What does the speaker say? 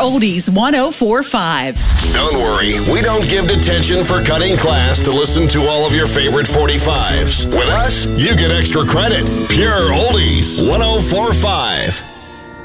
Oldies 104.5. Don't worry, we don't give detention for cutting class to listen to all of your favorite 45s. With us, you get extra credit. Pure Oldies 104.5.